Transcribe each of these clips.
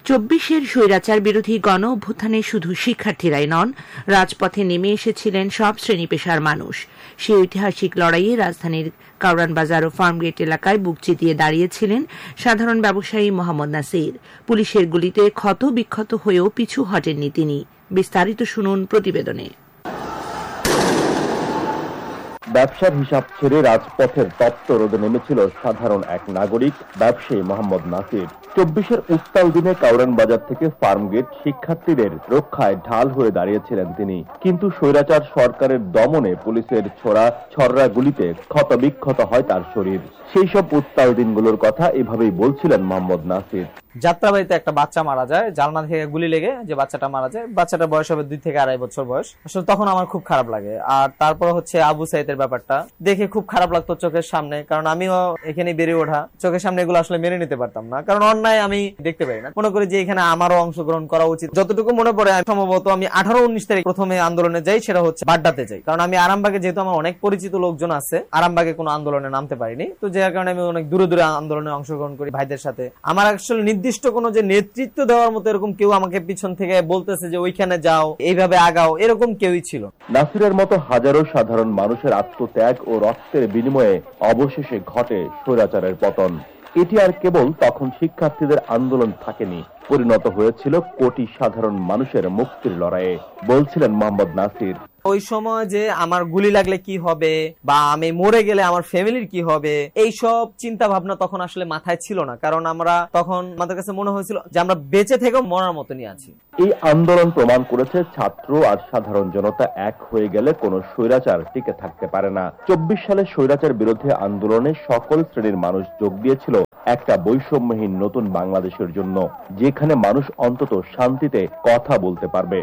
২৪-এর স্বৈরাচার বিরোধী গণ অভ্যুত্থানে শুধু শিক্ষার্থীরাই নন, রাজপথে নেমে এসেছিলেন সব শ্রেণী পেশার মানুষ। সেই ঐতিহাসিক লড়াইয়ে রাজধানীর কারওয়ান বাজার ও ফার্মগেট এলাকায় বুক চিতিয়ে দাঁড়িয়েছিলেন সাধারণ ব্যবসায়ী মোহাম্মদ নাসির। পুলিশের গুলিতে ক্ষত বিক্ষত হয়েও পিছু হটেননি তিনি। বিস্তারিত শুনুন প্রতিবেদনে। ব্যবসার হিসাব ছেড়ে রাজপথের তপ্ত রোদে নেমেছিল সাধারণ এক নাগরিক ব্যবসায়ী মোহাম্মদ নাসির। ২৪-এর উত্তাল দিনে কারওয়ান বাজার থেকে ফার্মগেট শিক্ষার্থীদের রক্ষায় ঢাল হয়ে দাঁড়িয়েছিলেন তিনি। কিন্তু স্বৈরাচার সরকারের দমনে পুলিশের ছোড়া ছররা গুলিতে ক্ষতবিক্ষত হয় তার শরীর। সেই সব উত্তাল দিনগুলোর কথা এভাবেই বলছিলেন মোহাম্মদ নাসির। যাত্রাবাড়িতে একটা বাচ্চা মারা যায়, জালনা থেকে গুলি লেগে যে বাচ্চাটা মারা যায়, বাচ্চাটার বয়স হবে 2 থেকে 2.5 বছর বয়স। আসলে তখন আমার খুব খারাপ লাগে। আর তারপর হচ্ছে আবু সাইদের ব্যাপারটা দেখে খুব খারাপ লাগতো চোখের সামনে, কারণ আমিও এখানে বেড়ে ওঠা, চোখের সামনে এগুলো আসলে মেনে নিতে পারতাম না, কারণ অন্যায় আমি দেখতে পারি না। মনে করি যে এখানে আমারও অংশগ্রহণ করা উচিত। যতটুকু মনে পড়ে সম্ভবত আমি 18-19 তারিখ প্রথমে আন্দোলনে যাই, সেটা হচ্ছে বাড্ডাতে যাই, কারণ আমি আরামবাগে যেহেতু আমার অনেক পরিচিত লোকজন আছে, আরামবাগে কোনো আন্দোলনে নামতে পারিনি, তো যার কারণে আমি অনেক দূরে দূরে আন্দোলনে অংশগ্রহণ করি ভাইদের সাথে। আমার আসলে নির্দিষ্ট কোনো যে নেতৃত্ব দেওয়ার মতো এরকম কেউ আমাকে পিছন থেকে বলতেছে যে ওইখানে যাও, এইভাবে আগাও, এরকম কেউই ছিল। নাসিরের মতো হাজারো সাধারণ মানুষের আত্মত্যাগ ও রক্তের বিনিময়ে অবশেষে ঘটে স্বৈরাচারের পতন। এটি আর কেবল তখন শিক্ষার্থীদের আন্দোলন থাকেনি, পরিণত হয়েছিল কোটি সাধারণ মানুষের মুক্তির লড়াইয়ে, বলছিলেন মোহাম্মদ নাসির। ওই সময় যে আমার গুলি লাগলে কি হবে বা আমি মরে গেলে আমার ফ্যামিলির কি হবে, এই সব চিন্তা ভাবনা তখন আসলে মাথায় ছিল না, কারণ আমরা তখন আমাদের কাছে মনে হয়েছিল যে আমরা বেঁচে থেকেও মরার মতনই আছি। এই আন্দোলন প্রমাণ করেছে ছাত্র আর সাধারণ জনতা এক হয়ে গেলে কোনো স্বৈরাচার টিকে থাকতে পারে না। ২৪ সালে স্বৈরাচার বিরুদ্ধে আন্দোলনে সকল শ্রেণীর মানুষ যোগ দিয়েছিল একটা বৈষম্যহীন নতুন বাংলাদেশের জন্য, যেখানে মানুষ অন্তত শান্তিতে কথা বলতে পারবে।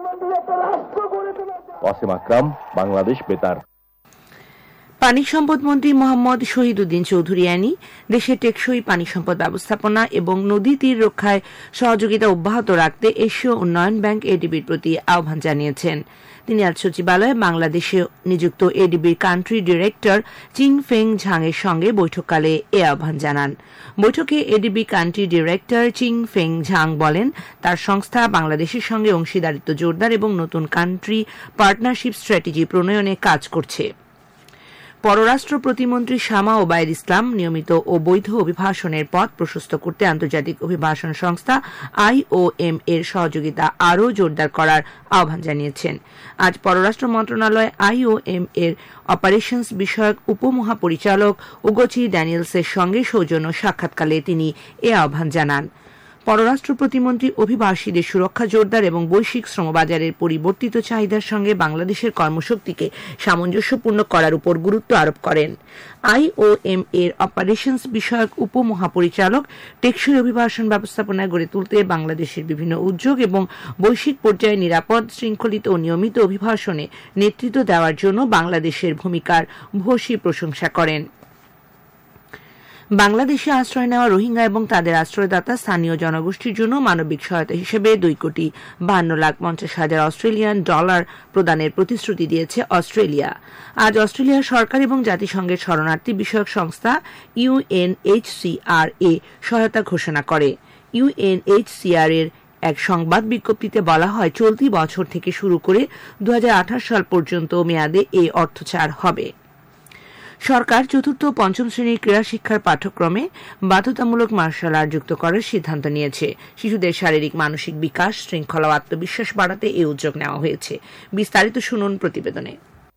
ওয়াসিম আকরাম, বাংলাদেশ বেতার। পানি সম্পদ মন্ত্রী মোহাম্মদ শহীদুদ্দিন চৌধুরী আনি দেশের টেকসই পানি সম্পদ ব্যবস্থাপনা এবং নদী তীর রক্ষায় সহযোগিতা অব্যাহত রাখতে এশীয় উন্নয়ন ব্যাংক এডিবির প্রতি আহ্বান জানিয়েছেন। তিনি আজ সচিবালয়ে বাংলাদেশে নিযুক্ত এডিবির কান্ট্রি ডিরেক্টর চিং ফেং ঝাংয়ের সঙ্গে বৈঠককালে এ আহ্বান জানান। বৈঠকে এডিবি কান্ট্রি ডিরেক্টর চিং ফেং ঝাং বলেন, তার সংস্থা বাংলাদেশের সঙ্গে অংশীদারিত্ব জোরদার এবং নতুন কান্ট্রি পার্টনারশিপ স্ট্র্যাটেজি প্রণয়নে কাজ করছে। পররাষ্ট্র প্রতিমন্ত্রী শামা ওবায়দ ইসলাম নিয়মিত ও বৈধ অভিবাসনের পথ প্রশস্ত করতে আন্তর্জাতিক অভিবাসন সংস্থা IOM এর সহযোগিতা আরও জোরদার করার আহ্বান জানিয়েছেন। আজ পররাষ্ট্র মন্ত্রণালয় IOM এর অপারেশনস বিষয়ক উপমহাপরিচালক উগোচি ড্যানিয়েলসের সঙ্গে সৌজন্য সাক্ষাৎকালে তিনি এ আহ্বান জানান। পররাষ্ট্র প্রতিমন্ত্রী অভিবাসীদের সুরক্ষা জোরদার এবং বৈশ্বিক শ্রমবাজারের পরিবর্তিত চাহিদার সঙ্গে বাংলাদেশের কর্মশক্তিকে সামঞ্জস্যপূর্ণ করার উপর গুরুত্ব আরোপ করেন। IOM এর অপারেশনস বিষয়ক উপমহাপরিচালক টেকসই অভিবাসন ব্যবস্থাপনায় গড়ে তুলতে বাংলাদেশের বিভিন্ন উদ্যোগ এবং বৈশ্বিক পর্যায়ে নিরাপদ, শৃঙ্খলিত ও নিয়মিত অভিবাসনে নেতৃত্ব দেওয়ার জন্য বাংলাদেশের ভূমিকার ভূয়সী প্রশংসা করেন। বাংলাদেশে আশ্রয় নেওয়া রোহিঙ্গা এবং তাদের আশ্রয়দাতা স্থানীয় জনগোষ্ঠীর জন্য মানবিক সহায়তা হিসেবে 2,52,50,000 অস্ট্রেলিয়ান ডলার প্রদানের প্রতিশ্রুতি দিয়েছে অস্ট্রেলিয়া। আজ অস্ট্রেলিয়ার সরকার এবং জাতিসংঘের শরণার্থী বিষয়ক সংস্থা UNHCR সহায়তা ঘোষণা করে। UNHCR এর এক সংবাদ বিজ্ঞপ্তিতে বলা হয়, চলতি বছর থেকে শুরু করে 2028 সাল পর্যন্ত মেয়াদে এই অর্থ ছাড় হবে। সরকার চতুর্থ ও পঞ্চম শ্রেণীর ক্রীড়া শিক্ষার পাঠ্যক্রমে বাধ্যতামূলক মার্শাল আর্ট যুক্ত করার সিদ্ধান্ত নিয়েছে। শিশুদের শারীরিক মানসিক বিকাশ, শৃঙ্খলা ও আত্মবিশ্বাস বাড়াতে এই উদ্যোগ নেওয়া হয়েছে। বিস্তারিত শুনুন প্রতিবেদনে।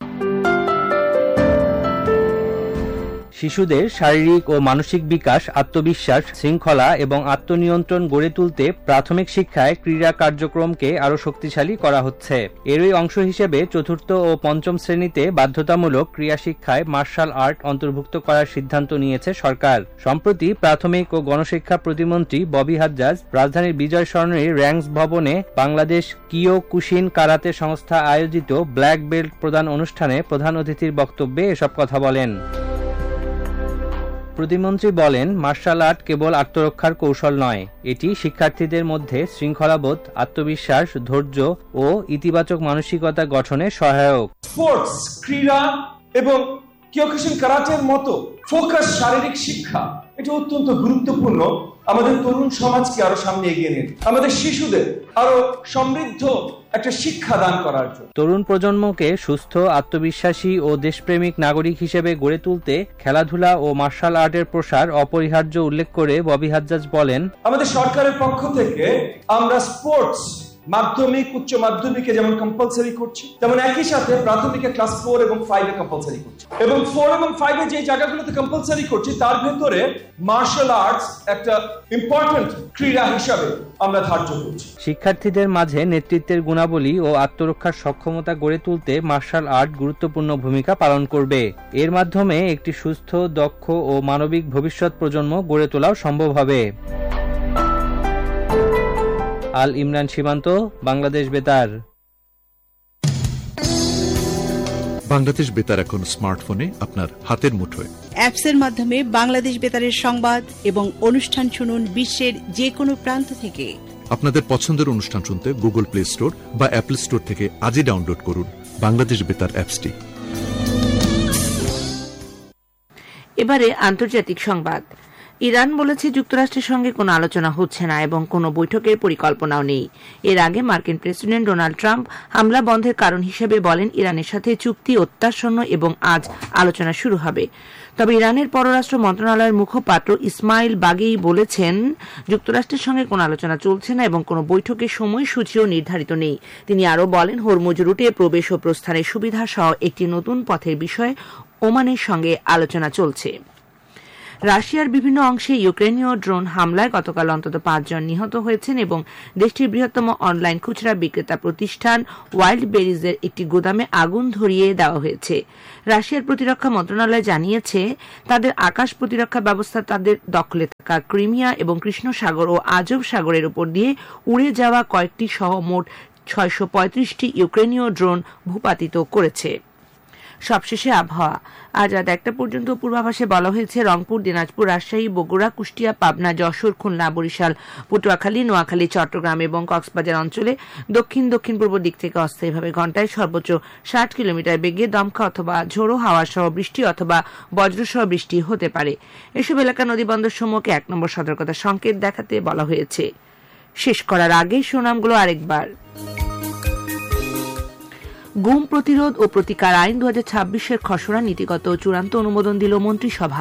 শিশুদের শারীরিক ও মানসিক বিকাশ, আত্মবিশ্বাস, শৃঙ্খলা এবং আত্মনিয়ন্ত্রণ গড়ে তুলতে প্রাথমিক শিক্ষায় ক্রীড়া কার্যক্রমকে আরও শক্তিশালী করা হচ্ছে। এরই অংশ হিসেবে চতুর্থ ও পঞ্চম শ্রেণীতে বাধ্যতামূলক ক্রীড়া শিক্ষায় মার্শাল আর্ট অন্তর্ভুক্ত করার সিদ্ধান্ত নিয়েছে সরকার। সম্প্রতি প্রাথমিক ও গণশিক্ষা প্রতিমন্ত্রী ববি হাজ্জাজ রাজধানীর বিজয় সরণির র্যাংস ভবনে বাংলাদেশ কিয়োকুশিন কারাতে সংস্থা আয়োজিত ব্ল্যাক বেল্ট প্রদান অনুষ্ঠানে প্রধান অতিথির বক্তব্যে এসব কথা বলেন। প্রতিমন্ত্রী বলেন, মার্শাল আর্ট কেবল আত্মরক্ষার কৌশল নয়, এটি শিক্ষার্থীদের মধ্যে শৃঙ্খলাবোধ, আত্মবিশ্বাস, ধৈর্য ও ইতিবাচক মানসিকতা গঠনে সহায়ক। স্পোর্টস, ক্রীড়া এবং কিয়োকুশিন কারাটের মতো ফোকাস শারীরিক শিক্ষা, এটা অত্যন্ত গুরুত্বপূর্ণ আমাদের তরুণ সমাজকে আরো সামনে এগিয়ে নিয়ে আমাদের শিশুদের আরো সমৃদ্ধ একটা শিক্ষা দান করার জন্য। তরুণ প্রজন্মকে সুস্থ, আত্মবিশ্বাসী ও দেশপ্রেমিক নাগরিক হিসেবে গড়ে তুলতে খেলাধুলা ও মার্শাল আর্টের প্রসার অপরিহার্য উল্লেখ করে ববি হাজ্জাজ বলেন, আমাদের সরকারের পক্ষ থেকে আমরা স্পোর্টস মাধ্যমিক, উচ্চ মাধ্যমিকে যেমন কম্পালসারি করছি, তেমন একই সাথে প্রাথমিকে ক্লাস 4 এবং 5 এ কম্পালসারি করছি, এবং 4 এবং 5 এ যে জায়গাগুলোতে কম্পালসারি করছি তার ভেতরে মার্শাল আর্টস একটা ইম্পর্টেন্ট ক্রীড়া হিসাবে আমরা ধার্য করছি। শিক্ষার্থীদের মাঝে নেতৃত্বের গুণাবলী ও আত্মরক্ষার সক্ষমতা গড়ে তুলতে মার্শাল আর্ট গুরুত্বপূর্ণ ভূমিকা পালন করবে। এর মাধ্যমে একটি সুস্থ, দক্ষ ও মানবিক ভবিষ্যৎ প্রজন্ম গড়ে তোলাও সম্ভব হবে। আল ইমরান সীমান্ত, বাংলাদেশ বেতার। বাংলাদেশ বেতার এখন স্মার্টফোনে আপনার হাতের মুঠোয়। অ্যাপসের মাধ্যমে বাংলাদেশ বেতারের সংবাদ এবং অনুষ্ঠান শুনুন বিশ্বের যে কোনো প্রান্ত থেকে। আপনাদের পছন্দের অনুষ্ঠান শুনতে গুগল প্লে স্টোর বা অ্যাপল স্টোর থেকে আজই ডাউনলোড করুন বাংলাদেশ বেতার অ্যাপসটি। এবারে আন্তর্জাতিক সংবাদ। ইরান বলেছে যুক্তরাষ্ট্রের সঙ্গে কোনো আলোচনা হচ্ছে না এবং কোনো বৈঠকের পরিকল্পনাও নেই। এর আগে মার্কিন প্রেসিডেন্ট ডোনাল্ড ট্রাম্প হামলা বন্ধের কারণ হিসেবে বলেন ইরানের সাথে চুক্তি অত্যাসন্ন এবং আজ আলোচনা শুরু হবে। তবে ইরানের পররাষ্ট্র মন্ত্রণালয়ের মুখপাত্র ইসমাইল বাগেই বলেছেন যুক্তরাষ্ট্রের সঙ্গে কোনো আলোচনা চলছে না এবং কোনো বৈঠকের সময়সূচিও নির্ধারিত নেই। তিনি আরও বলেন হরমুজ রুটে প্রবেশ ও প্রস্থানের সুবিধা সহ একটি নতুন পথের বিষয়ে ওমানের সঙ্গে আলোচনা চলছে। রাশিয়ার বিভিন্ন অংশে ইউক্রেনীয় ড্রোন হামলায় গতকাল অন্তত 5 জন নিহত হয়েছেন এবং দেশটির বৃহত্তম অনলাইন খুচরা বিক্রেতা প্রতিষ্ঠান ওয়াইল্ড বেরিজের একটি গুদামে আগুন ধরিয়ে দেওয়া হয়েছে। রাশিয়ার প্রতিরক্ষা মন্ত্রণালয় জানিয়েছে তাদের আকাশ প্রতিরক্ষা ব্যবস্থা তাদের দখলে থাকা ক্রিমিয়া এবং কৃষ্ণ সাগর ও আজব সাগরের উপর দিয়ে উড়ে যাওয়া কয়েকটি সহ মোট 635টি ইউক্রেনীয় ড্রোন ভূপাতিত করেছে। সবশেষে আবহাওয়া। আজ রাত 1টা পর্যন্ত পূর্বাভাসে বলা হয়েছে রংপুর, দিনাজপুর, রাজশাহী, বগুড়া, কুষ্টিয়া, পাবনা, যশোর, খুলনা, বরিশাল, পটুয়াখালী, নোয়াখালী, চট্টগ্রাম এবং কক্সবাজার অঞ্চলে দক্ষিণ দক্ষিণ পূর্ব দিক থেকে অস্থায়ীভাবে ঘণ্টায় সর্বোচ্চ 60 কিলোমিটার বেগে দমকা অথবা ঝোড়ো হাওয়া সহ বৃষ্টি অথবা বজ্রসহ বৃষ্টি হতে পারে। এসব এলাকা নদীবন্দর সমূহকে 1 নম্বর সতর্কতা সংকেত দেখাতে বলা হয়েছে। শেষ করার আগে শিরোনামগুলো আরেকবার। গুম প্রতিরোধ ও প্রতিকার আইন 2026-এর খসড়া নীতিগত চূড়ান্ত অনুমোদন দিল মন্ত্রিসভা।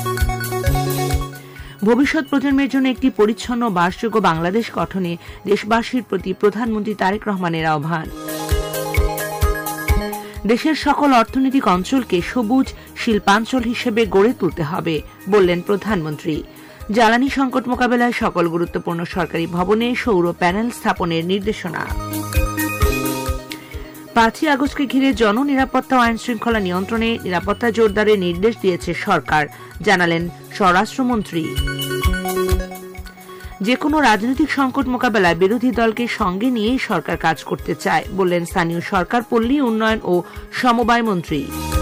ভবিষ্যৎ প্রজন্মের জন্য একটি পরিচ্ছন্ন বাসযোগ্য বাংলাদেশ গঠনে দেশবাসীর প্রতি প্রধানমন্ত্রী তারেক রহমানের আহ্বান। দেশের সকল অর্থনৈতিক অঞ্চলকে সবুজ শিল্পাঞ্চল হিসেবে গড়ে তুলতে হবে বললেন প্রধানমন্ত্রী। জ্বালানি সংকট মোকাবেলায় সকল গুরুত্বপূর্ণ সরকারি ভবনে সৌর প্যানেল স্থাপনের নির্দেশনা। 5ই আগস্টকে ঘিরে জননিরাপত্তা ও আইন শৃঙ্খলা নিয়ন্ত্রণে নিরাপত্তা জোরদারের নির্দেশ দিয়েছে সরকার, জানালেন স্বরাষ্ট্রমন্ত্রী। যে কোনো রাজনৈতিক সংকট মোকাবেলায় বিরোধী দলকে সঙ্গে নিয়েই সরকার কাজ করতে চায় বললেন স্থানীয় সরকার, পল্লী উন্নয়ন ও সমবায় মন্ত্রী।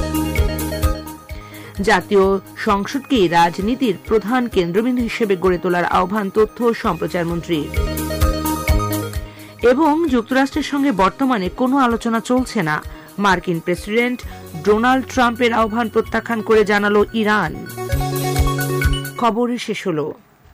জাতীয় সংসদকে রাজনীতির প্রধান কেন্দ্রবিন্দু হিসেবে গড়ে তোলার আহ্বান তথ্য ও সম্প্রচার মন্ত্রী। এবং যুক্তরাষ্ট্রের সঙ্গে বর্তমানে কোনো আলোচনা চলছে না, মার্কিন প্রেসিডেন্ট ডোনাল্ড ট্রাম্পের আহ্বান প্রত্যাখ্যান করে জানালো ইরান। খবরে শেষ হলো।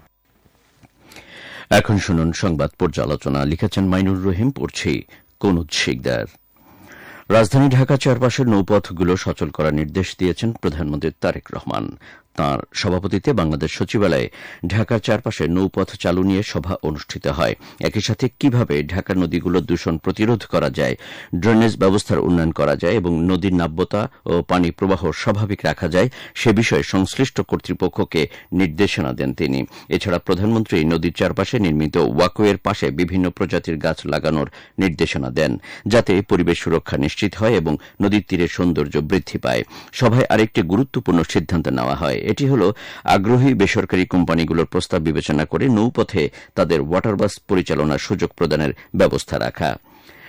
এখন শুনুন সংবাদ পর্যালোচনা। লিখেছেন মাইনুর রহিম, পড়ছি কনুজ শিকদার। রাজধানী ঢাকা চারপাশের নৌপথগুলো সচল করার নির্দেশ দিয়েছেন প্রধানমন্ত্রী তারেক রহমান। তাঁর সভাপতিত্বে বাংলাদেশ সচিবালয়ে ঢাকার চারপাশে নৌপথ চালু নিয়ে সভা অনুষ্ঠিত হয়। একই সাথে কিভাবে ঢাকার নদীগুলোর দূষণ প্রতিরোধ করা যায়, ড্রেনেজ ব্যবস্থার উন্নয়ন করা যায় এবং নদীর নাব্যতা ও পানি প্রবাহ স্বাভাবিক রাখা যায় সে বিষয়ে সংশ্লিষ্ট কর্তৃপক্ষকে নির্দেশনা দেন তিনি। এছাড়া প্রধানমন্ত্রী নদীর চারপাশে নির্মিত ওয়াকওয়ের পাশে বিভিন্ন প্রজাতির গাছ লাগানোর নির্দেশনা দেন, যাতে পরিবেশ সুরক্ষা নিশ্চিত হয় এবং নদীর তীরের সৌন্দর্য বৃদ্ধি পায়। সভায় আরেকটি গুরুত্বপূর্ণ সিদ্ধান্ত নেওয়া হয়। এটি হল আগ্রহী বেসরকারি কোম্পানিগুলোর প্রস্তাব বিবেচনা করে নৌপথে তাদের ওয়াটার বাস পরিচালনার সুযোগ প্রদানের ব্যবস্থা রাখা।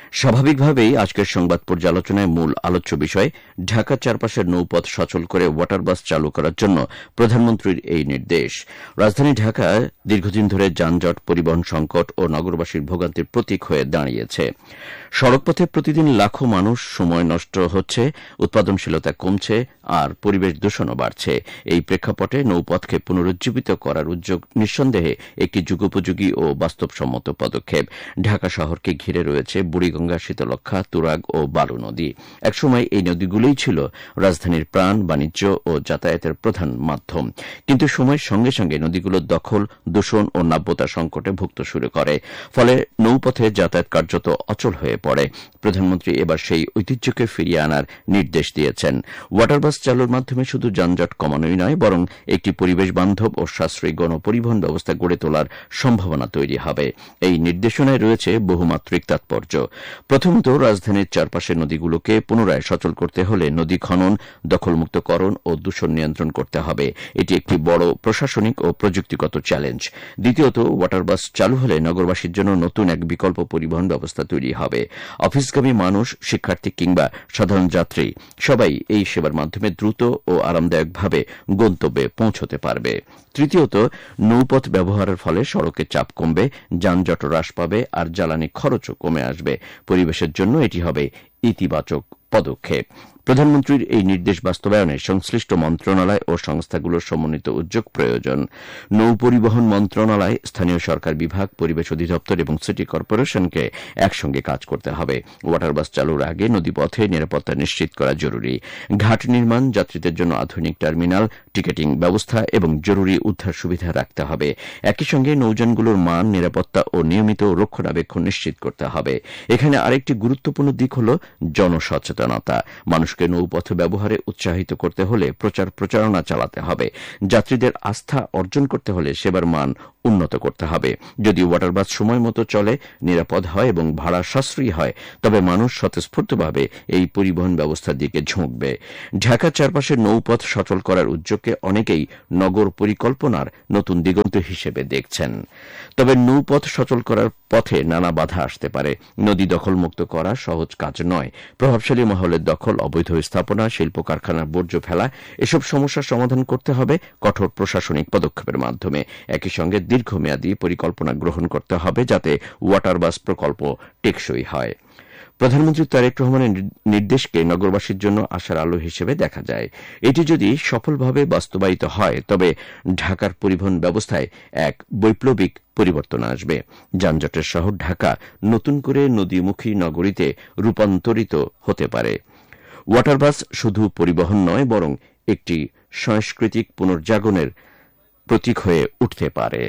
স্বাভাবিকভাবেই আজকের সংবাদ পর্যালোচনায় মূল আলোচ্য বিষয় ঢাকার চারপাশের নৌপথ সচল করে ওয়াটার বাস চালু করার জন্য প্রধানমন্ত্রীর এই নির্দেশ। রাজধানী ঢাকা দীর্ঘদিন ধরে যানজট, পরিবহন সংকট ও নগরবাসীর ভোগান্তির প্রতীক হয়ে দাঁড়িয়েছে। সড়কপথে প্রতিদিন লাখো মানুষ, সময় নষ্ট হচ্ছে, উৎপাদনশীলতা কমছে আর পরিবেশ দূষণও বাড়ছে। এই প্রেক্ষাপটে নৌপথকে পুনরুজ্জীবিত করার উদ্যোগ নিঃসন্দেহে একটি যুগোপযোগী ও বাস্তবসম্মত পদক্ষেপ। ঢাকা শহরকে ঘিরে রয়েছে বুড়িগঙ্গা, শীতলক্ষ্যা, তুরাগ ও বালু নদী। একসময় এই নদীগুলোই ছিল রাজধানীর প্রাণ, বাণিজ্য ও যাতায়াতের প্রধান মাধ্যম। কিন্তু সময়ের সঙ্গে সঙ্গে নদীগুলোর দখল, দূষণ ও নাব্যতা সংকটে ভুগতে শুরু করে। ফলে নৌপথে যাতায়াত কার্যত অচল হয়ে পড়ে। প্রধানমন্ত্রী এবার সেই ঐতিহ্যকে ফিরিয়ে আনার নির্দেশ দিয়েছেন। ওয়াটার বাস চালুর মাধ্যমে শুধু যানজট কমানোই নয়, বরং একটি পরিবেশ বান্ধব ও সাশ্রয়ী গণপরিবহন ব্যবস্থা গড়ে তোলার সম্ভাবনা তৈরি হবে। এই নির্দেশনায় রয়েছে বহুমাত্রিক তাৎপর্য। প্রথমত, রাজধানীর চারপাশের নদীগুলোকে পুনরায় সচল করতে হলে নদী খনন, দখলমুক্তকরণ ও দূষণ নিয়ন্ত্রণ করতে হবে। এটি একটি বড় প্রশাসনিক ও প্রযুক্তিগত চ্যালেঞ্জ। দ্বিতীয়ত, ওয়াটার বাস চালু হলে নগরবাসীর জন্য নতুন এক বিকল্প পরিবহন ব্যবস্থা তৈরি হবে। অফিসগামী মানুষ, শিক্ষার্থী কিংবা সাধারণ যাত্রী সবাই এই সেবার মাধ্যমে দ্রুত ও আরামদায়কভাবে গন্তব্যে পৌঁছতে পারবে। তৃতীয়ত, নৌপথ ব্যবহারের ফলে সড়কের চাপ কমবে, যানজট হ্রাস পাবে আর জ্বালানি খরচও কমে আসবে। পরিবেশের জন্য এটি হবে ইতিবাচক পদক্ষেপ। প্রধানমন্ত্রীর এই নির্দেশ বাস্তবায়নে সংশ্লিষ্ট মন্ত্রণালয় ও সংস্থাগুলোর সমন্বিত উদ্যোগ প্রয়োজন। নৌপরিবহন মন্ত্রণালয়, স্থানীয় সরকার বিভাগ, পরিবেশ অধিদপ্তর এবং সিটি কর্পোরেশনকে একসঙ্গে কাজ করতে হবে। ওয়াটার বাস চালুর আগে নদীপথে নিরাপত্তা নিশ্চিত করা জরুরি। ঘাট নির্মাণ, যাত্রীদের জন্য আধুনিক টার্মিনাল, টিকেটিং ব্যবস্থা এবং জরুরি উদ্ধার সুবিধা রাখতে হবে। একই সঙ্গে নৌযানগুলোর মান, নিরাপত্তা ও নিয়মিত রক্ষণাবেক্ষণ নিশ্চিত করতে হবে। এখানে আরেকটি গুরুত্বপূর্ণ দিক হল জনসচেতনতা। মানুষকে নৌপথ ব্যবহারে উৎসাহিত করতে হলে প্রচারণা চালাতে হবে। যাত্রীদের আস্থা অর্জন করতে হলে সেবার মান উন্নত করতে হবে। যদি ওয়াটার বাস সময় মতো চলে, নিরাপদ হয় এবং ভাড়া সাশ্রয়ী হয়, তবে মানুষ স্বতঃস্ফূর্তভাবে এই পরিবহন ব্যবস্থার দিকে ঝুঁকবে। ঢাকার চারপাশে নৌপথ সচল করার উদ্যোগকে অনেকেই নগর পরিকল্পনার নতুন দিগন্ত হিসেবে দেখছেন। তবে নৌপথ সচল করার পথে নানা বাধা আসতে পারে। নদী দখলমুক্ত করা সহজ কাজ নয়। প্রভাবশালী মহলের দখল, অবৈধ স্থাপনা, শিল্প কারখানার বর্জ্য ফেলা, এসব সমস্যার সমাধান করতে হবে কঠোর প্রশাসনিক পদক্ষেপের মাধ্যমে। একই সঙ্গে দীর্ঘমেয়াদী পরিকল্পনা গ্রহণ করতে হবে যাতে ওয়াটার বাস প্রকল্প টেকসই হয়। প্রধানমন্ত্রী তারেক রহমানের নির্দেশকে নগরবাসীর জন্য আশার আলো হিসেবে দেখা যায়। এটি যদি সফলভাবে বাস্তবায়িত হয়, তবে ঢাকার পরিবহন ব্যবস্থায় এক বৈপ্লবিক পরিবর্তন আসবে। যানজটের শহর ঢাকা নতুন করে নদীমুখী নগরীতে রূপান্তরিত হতে পারে। ওয়াটার বাস শুধু পরিবহন নয়, বরং একটি সাংস্কৃতিক পুনর্জাগরণের প্রতীক হয়ে উঠতে পারে।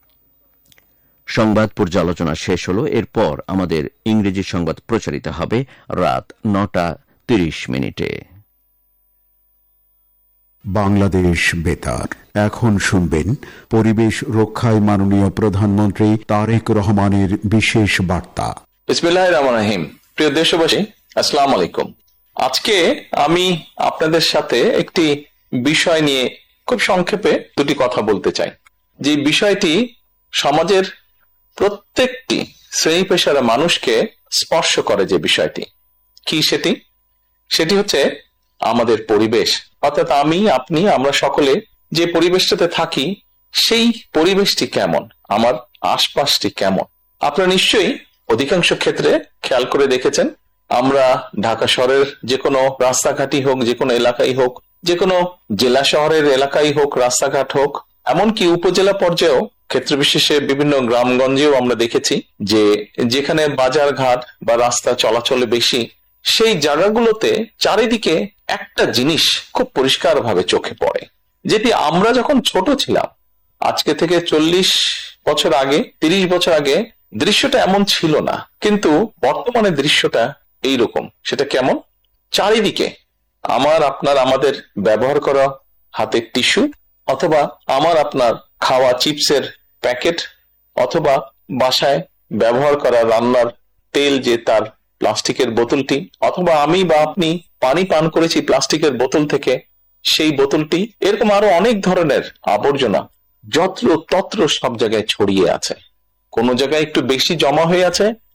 সংবাদ পর্যালোচনা শেষ হল। এরপর আমাদের ইংরেজি সংবাদ প্রচারিত হবে রাত 9:30। বাংলাদেশ বেতার। এখন শুনবেন পরিবেশ রক্ষায় মাননীয় প্রধানমন্ত্রী তারেক রহমানের বিশেষ বার্তা। বিসমিল্লাহির রহমানির রহিম। প্রিয় দেশবাসী, আসসালামু আলাইকুম। আজকে আমি আপনাদের সাথে একটি বিষয় নিয়ে খুব সংক্ষেপে দুটি কথা বলতে চাই। যে বিষয়টি সমাজের প্রত্যেকটি শ্রেণী পেশার মানুষকে স্পর্শ করে। যে বিষয়টি কি সেটি হচ্ছে আমাদের পরিবেশ। অর্থাৎ আমি, আপনি, আমরা সকলে যে পরিবেশটাতে থাকি, সেই পরিবেশটি কেমন, আমার আশপাশটি কেমন। আপনারা নিশ্চয়ই অধিকাংশ ক্ষেত্রে খেয়াল করে দেখেছেন, আমরা ঢাকা শহরের যে কোনো রাস্তাঘাটই হোক, যে কোনো এলাকাই হোক, যে কোনো জেলা শহরের এলাকাই হোক, রাস্তাঘাট হোক, এমনকি উপজেলা পর্যায়েও ক্ষেত্র বিশেষে বিভিন্ন গ্রামগঞ্জেও আমরা দেখেছি যে যেখানে বাজার ঘাট বা রাস্তা চলাচলে বেশি, সেই জায়গাগুলোতে চারিদিকে একটা জিনিস খুব পরিষ্কার ভাবে চোখে পড়ে, যেটি আমরা যখন ছোট ছিলাম, আজকে থেকে 40 বছর আগে, 30 বছর আগে দৃশ্যটা এমন ছিল না, কিন্তু বর্তমানে দৃশ্যটা এইরকম। সেটা কেমন? চারিদিকে আমাদের ব্যবহার করা হাতের টিস্যু, অথবা আপনার খাওয়া চিপসের প্যাকেট, অথবা বাসায় ব্যবহার করা রান্নার তেল যে তার প্লাস্টিকের বোতলটি, অথবা আমি বা আপনি পানি পান করেছি প্লাস্টিকের বোতল থেকে, সেই বোতলটি, এরকম আরো অনেক ধরনের আবর্জনা যত্র তত্র সব জায়গায় ছড়িয়ে আছে। কোনো জায়গায় একটু বেশি জমা হয়ে আছে,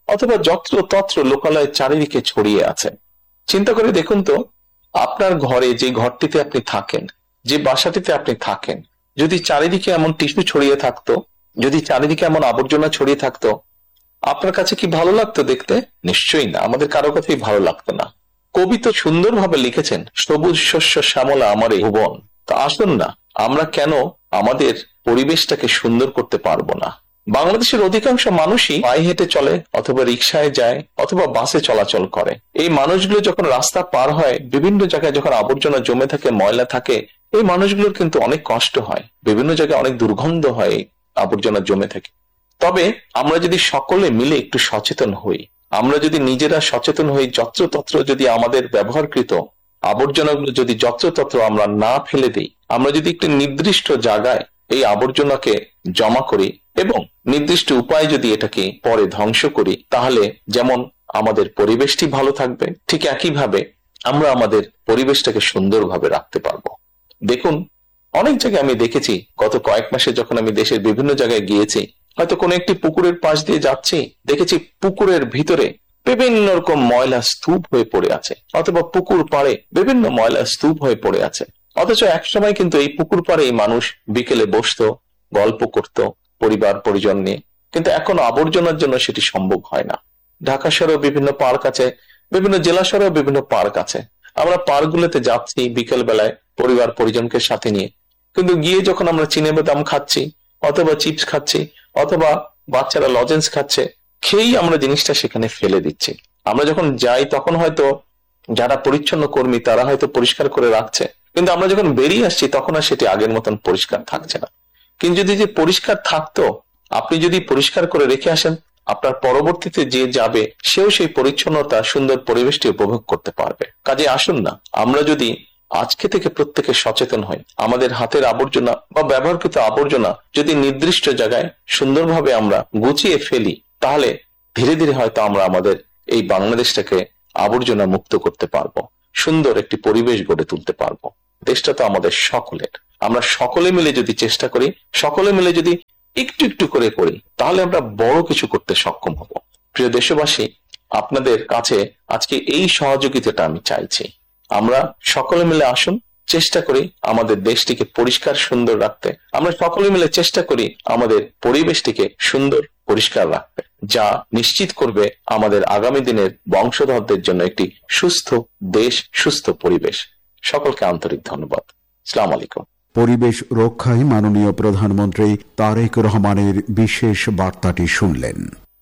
অথবা যত্র তত্র লোকালয় চারিদিকে ছড়িয়ে আছে। চিন্তা করে দেখুন তো, আপনার ঘরে যে ঘরটিতে আপনি থাকেন, যে বাসাটিতে আপনি থাকেন, যদি চারিদিকে এমন টিস্যু ছড়িয়ে থাকতো, যদি চারিদিকে এমন আবর্জনা ছড়িয়ে থাকতো, আপনার কাছে কি ভালো লাগতো দেখতে? নিশ্চয়ই না, আমাদের কারো কথাই ভালো লাগতো না। কবি তো সুন্দরভাবে লিখেছেন, সবুজ শস্য শ্যামলা আমার এই ভুবন। তা আসুন না, আমরা কেন আমাদের পরিবেশটাকে সুন্দর করতে পারবো না? বাংলাদেশের অধিকাংশ মানুষই পায়ে হেঁটে চলে, অথবা রিক্সায় যায়, অথবা বাসে চলাচল করে। এই মানুষগুলো যখন রাস্তা পার হয়, বিভিন্ন জায়গায় যখন আবর্জনা জমে থাকে, ময়লা থাকে, এই মানুষগুলোর কিন্তু অনেক কষ্ট হয়, বিভিন্ন জায়গায় অনেক দুর্গন্ধ হয় আবর্জনা জমে থাকে। তবে আমরা যদি সকলে মিলে একটু সচেতন হই, আমরা যদি নিজেরা সচেতন হই, যত্রতত্র যদি আমাদের ব্যবহারকৃত আবর্জনাগুলো যদি যত্রতত্র আমরা না ফেলে দিই, আমরা যদি একটি নির্দিষ্ট জায়গায় এই আবর্জনাকে জমা করি এবং নির্দিষ্ট উপায়ে যদি এটাকে পরে ধ্বংস করি, তাহলে যেমন আমাদের পরিবেশটি ভালো থাকবে, ঠিক একইভাবে আমরা আমাদের পরিবেশটাকে সুন্দরভাবে রাখতে পারবো। দেখুন, অনেক জায়গায় আমি দেখেছি, গত কয়েক মাসে যখন আমি দেশের বিভিন্ন জায়গায় গিয়েছি, হয়তো কোনো একটি পুকুরের পাশ দিয়ে যাচ্ছি, দেখেছি পুকুরের ভিতরে বিভিন্ন রকম ময়লা স্তূপ হয়ে পড়ে আছে, অথবা পুকুর পাড়ে বিভিন্ন ময়লা স্তূপ হয়ে পড়ে আছে। অথচ একসময় কিন্তু এই পুকুর পাড়ে মানুষ বিকেলে বসতো, গল্প করত পরিবার পরিজন নিয়ে, কিন্তু এখন আবর্জনার জন্য সেটি সম্ভব হয় না। ঢাকা শহরেও বিভিন্ন পার্ক আছে, বিভিন্ন জেলা শহরেও বিভিন্ন পার্ক আছে। আমরা পার্কগুলোতে যাচ্ছি বিকেল বেলায় পরিবার পরিজনকে সাথে নিয়ে, কিন্তু গিয়ে যখন আমরা চিনে বাদাম খাচ্ছি, অথবা চিপস খাচ্ছি, অথবা বাচ্চারা লজেন্স খাচ্ছে, খেয়েই আমরা জিনিসটা সেখানে ফেলে দিচ্ছি। আমরা যখন যাই তখন হয়তো যারা পরিচ্ছন্ন কর্মী তারা হয়তো পরিষ্কার করে রাখছে, কিন্তু আমরা যখন বেরিয়ে আসছি তখন আর সেটি আগের মতন পরিষ্কার থাকছে না। কিন্তু যদি যে পরিষ্কার থাকতো, আপনি যদি পরিষ্কার করে রেখে আসেন, আপনার পরবর্তীতে যে যাবে সেও সেই পরিচ্ছন্নতা, সুন্দর পরিবেশটি উপভোগ করতে পারবে। কাজে আসুন না, আমরা যদি আজকে থেকে প্রত্যেকে সচেতন হই, আমাদের হাতের আবর্জনা বা ব্যবহারকৃত আবর্জনা যদি নির্দিষ্ট জায়গায় সুন্দরভাবে আমরা গুছিয়ে ফেলি, তাহলে ধীরে ধীরে হয়তো আমরা আমাদের এই বাংলাদেশটাকে আবর্জনা মুক্ত করতে পারবো, সুন্দর একটি পরিবেশ গড়ে তুলতে পারবো। দেশটা তো আমাদের সকলের। আমরা সকলে মিলে যদি চেষ্টা করি, সকলে মিলে যদি একটু একটু করে করি, তাহলে আমরা বড় কিছু করতে সক্ষম হব। প্রিয় দেশবাসী, আপনাদের কাছে আজকে এই সহযোগিতাটা আমি চাইছি। আমরা সকলে মিলে আসুন, চেষ্টা করি আমাদের দেশটিকে পরিষ্কার সুন্দর রাখতে। আমরা সকলে মিলে চেষ্টা করি আমাদের পরিবেশটিকে সুন্দর পরিষ্কার রাখতে, যা নিশ্চিত করবে আমাদের আগামী দিনের বংশধরদের জন্য একটি সুস্থ দেশ, সুস্থ পরিবেশ। সকলকে আন্তরিক ধন্যবাদ। আসসালামু আলাইকুম। পরিবেশ রক্ষায় মাননীয় প্রধানমন্ত্রী তারেক রহমানের বিশেষ বার্তাটি শুনলেন।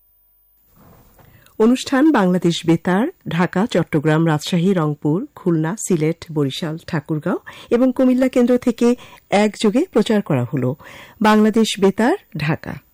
অনুষ্ঠান বাংলাদেশ বেতার ঢাকা, চট্টগ্রাম, রাজশাহী, রংপুর, খুলনা, সিলেট, বরিশাল, ঠাকুরগাঁও এবং কুমিল্লা কেন্দ্র থেকে একযোগে প্রচার করা হল। বাংলাদেশ বেতার ঢাকা।